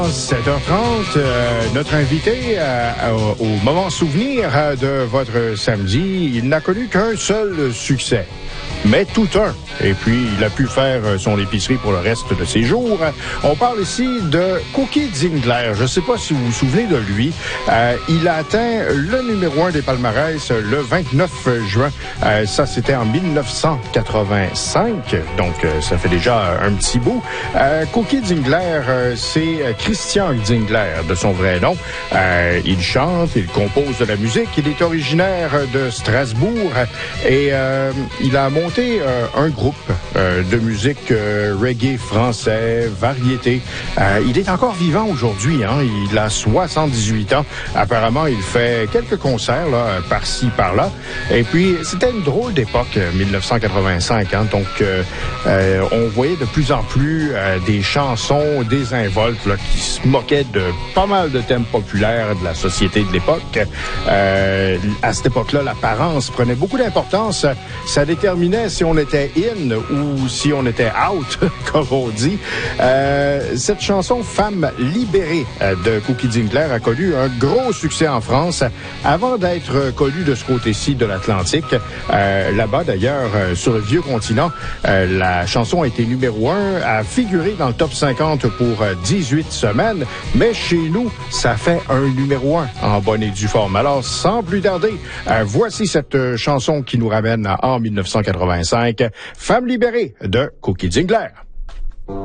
7h30, notre invité au moment souvenir de votre samedi, il n'a connu qu'un seul succès, mais tout un. Et puis, il a pu faire son épicerie pour le reste de ses jours. On parle ici de Cookie Zingler. Je ne sais pas si vous vous souvenez de lui. Il a atteint le numéro 1 des palmarès le 29 juin. Ça, c'était en 1985. Donc, ça fait déjà un petit bout. Cookie Zingler, c'est Christian Zingler, de son vrai nom. Il chante, il compose de la musique. Il est originaire de Strasbourg. Et il a monté un groupe de musique reggae français, variété. Il est encore vivant aujourd'hui, hein? Il a 78 ans. Apparemment, il fait quelques concerts là, par-ci, par-là. Et puis, c'était une drôle d'époque, 1985. Hein? Donc, on voyait de plus en plus des chansons désinvoltes là, qui se moquaient de pas mal de thèmes populaires de la société de l'époque. À cette époque-là, l'apparence prenait beaucoup d'importance. Ça déterminait si on était in ou si on était out, comme on dit. Cette chanson « Femme libérée » de Cookie Zingler a connu un gros succès en France avant d'être connue de ce côté-ci de l'Atlantique. Là-bas, d'ailleurs, sur le vieux continent, la chanson a été numéro 1, a figuré dans le top 50 pour 18 semaines, mais chez nous, ça fait un numéro 1 en bonne et due forme. Alors, sans plus tarder, voici cette chanson qui nous ramène en 1985, « Femme libérée » de Cookie Zingler.